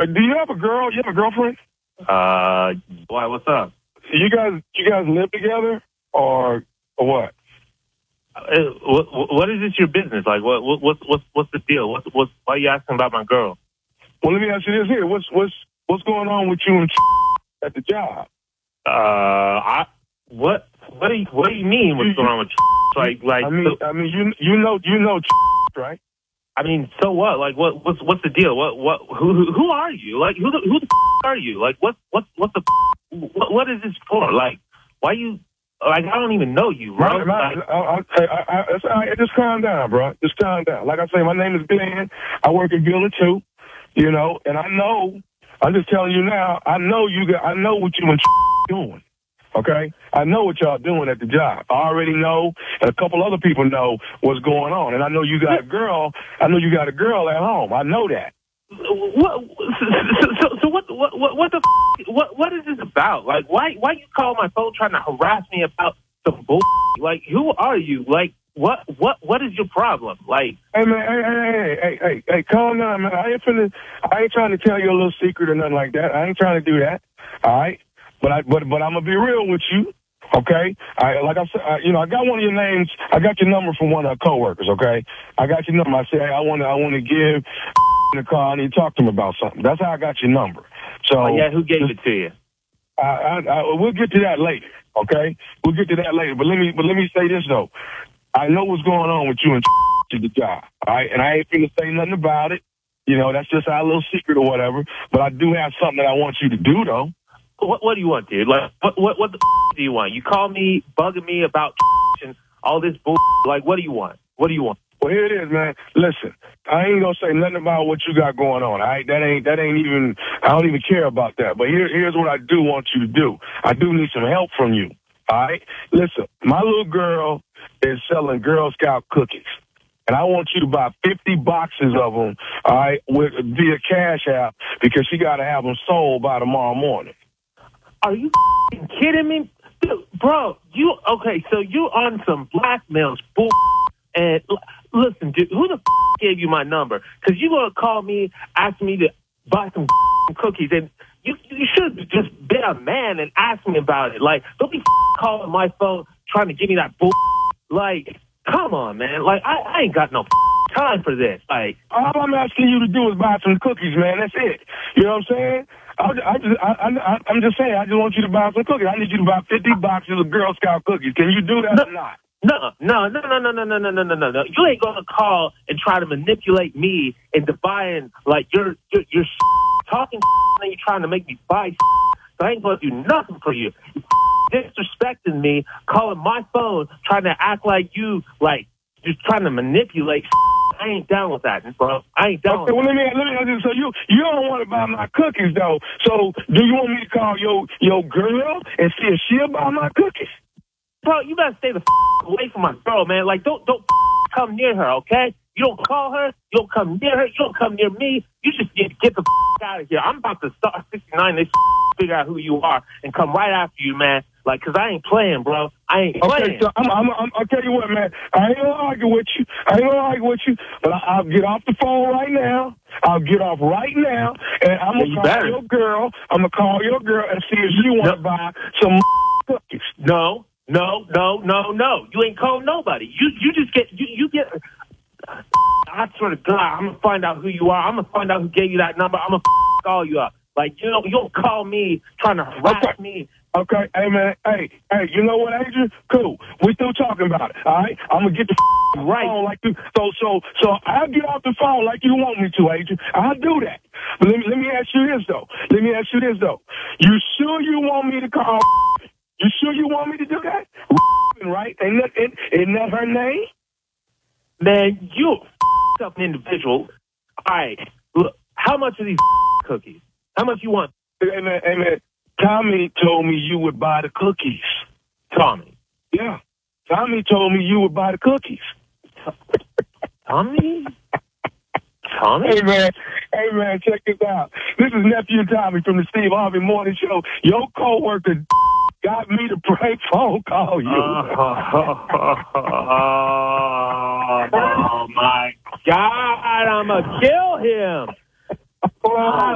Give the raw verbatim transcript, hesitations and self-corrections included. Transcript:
Uh, do you have a girl? You have a girlfriend? Uh, why? What's up? So you guys, you guys live together, or or what? Uh, what, what is this your business? Like, what, what, what's, what's, what's the deal? What's, what's, why are you asking about my girl? Well, let me ask you this here. What's, what's, what's going on with you and at the job? Uh, I, what, what do you, what do you mean? What's going on with like, like? I mean, so, I mean, you, you know, you know, right? I mean, so what? Like, what, what's, what's the deal? What, what, who, who, who are you? Like, who, the, who the are you? Like, what, what, what's the, what, what is this for? Like, why you? Like, I don't even know you, bro. Right, right. Like, I, I, I, I, it's all right. Just calm down, bro. Just calm down. Like I say, my name is Ben. I work at Gilder too, you know, and I know, I'm just telling you now, I know you got, I know what you and doing, okay? I know what y'all doing at the job. I already know, and a couple other people know what's going on. And I know you got a girl, I know you got a girl at home. I know that. What? So, so, so what? What? What? What the? F- what? What is this about? Like, why? Why you call my phone trying to harass me about some bull? Like, who are you? Like, what? What? What is your problem? Like, hey man, hey, hey, hey, hey, hey, hey, calm down, man. I ain't finna, I ain't trying to tell you a little secret or nothing like that. I ain't trying to do that. All right, but I, but, but I'm gonna be real with you. Okay, I, like I said, I, you know, I got one of your names. I got your number from one of our coworkers. Okay, I got your number. I said, hey, I want to, I want to give the call. I need to talk to him about something. That's how I got your number. So, oh, yeah, who gave it to you? I, I, I, we'll get to that later. Okay, we'll get to that later. But let me, but let me say this though. I know what's going on with you and to the job. All right, and I ain't finna say nothing about it. You know, that's just our little secret or whatever. But I do have something that I want you to do though. What, what do you want, dude? Like, what, what, what the f- do you want? You call me, bugging me about and all this bull. Like, what do you want? What do you want? Well, here it is, man. Listen, I ain't gonna say nothing about what you got going on. All right, that ain't that ain't even. I don't even care about that. But here, here's what I do want you to do. I do need some help from you. All right, listen. My little girl is selling Girl Scout cookies, and I want you to buy fifty boxes of them. All right, with via Cash App because she got to have them sold by tomorrow morning. Are you f- kidding me? Dude, bro, you, okay, so you on some blackmail bull, and l- listen, dude, who the f- gave you my number? Because you going to call me, ask me to buy some cookies, and you you should have just been a man and asked me about it. Like, don't be f- calling my phone trying to give me that bull. Like, come on, man. Like, I, I ain't got no f- time for this. Like, all I'm asking you to do is buy some cookies, man. That's it. You know what I'm saying? I, I just, I, I, I'm just saying, I just want you to buy some cookies. I need you to buy fifty boxes of Girl Scout cookies. Can you do that no, or not? No, no, no, no, no, no, no, no, no, no, no, no. You ain't gonna call and try to manipulate me into buying, like, you're, you're, you're talking and you're trying to make me buy. So I ain't gonna do nothing for you. You're disrespecting me, calling my phone, trying to act like you, like, just trying to manipulate. I ain't down with that, bro. I ain't down okay, with well, let me, let me ask you, so you, you don't want to buy my cookies, though. So do you want me to call your, your girl and see if she'll buy my cookies? Bro, you better stay the f- away from my girl, man. Like, don't, don't f- come near her, okay? You don't call her. You don't come near her. You don't come near me. You just get, get the f- out of here. I'm about to start sixty-nine. They f- figure out who you are and come right after you, man. Like, because I ain't playing, bro. I ain't playing. Okay, so I'm, I'm, I'm, I'll tell you what, man. I ain't going to argue with you. I ain't going to argue with you. But I, I'll get off the phone right now. I'll get off right now. And I'm going to Yeah, you call better. your girl. I'm going to call your girl and see if she want to No. buy some cookies. No, no, no, no, no. You ain't called nobody. You you just get, you, you get, I swear to God, I'm going to find out who you are. I'm going to find out who gave you that number. I'm going to call you up. Like, you know, you don't call me trying to harass Okay. me. Okay, hey, man. Hey, hey, you know what, Adrian? Cool. We still talking about it, all right? I'm going to get the Right. phone like you. So, so, so I'll get off the phone like you want me to, Adrian. I'll do that. But let me, let me ask you this, though. Let me ask you this, though. You sure you want me to call? You sure you want me to do that? Right? Ain't that, ain't, isn't that her name? Man, you a f***ed up individual. All right, look, how much are these cookies? How much you want? Hey, man, hey, man. Tommy told me you would buy the cookies. Tommy. Yeah. Tommy told me you would buy the cookies. Tommy? Tommy? Hey, man. Hey, man, check this out. This is Nephew Tommy from the Steve Harvey Morning Show. Your coworker got me to prank phone call you. Oh, my God. I'm going to kill him.